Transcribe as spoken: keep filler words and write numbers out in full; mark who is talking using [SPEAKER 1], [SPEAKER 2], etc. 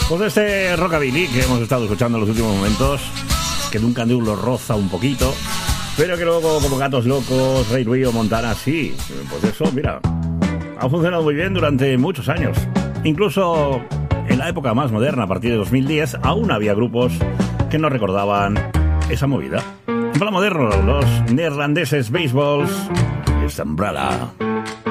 [SPEAKER 1] Pues este rockabilly que hemos estado escuchando en los últimos momentos, que Duncan Du lo roza un poquito, pero que luego como Gatos Locos, Ray Rio, Montana, sí, pues eso, mira, ha funcionado muy bien durante muchos años. Incluso en la época más moderna, a partir de dos mil diez, aún había grupos que no recordaban esa movida. En plan moderno, los neerlandeses Baseballs y esta Umbrella.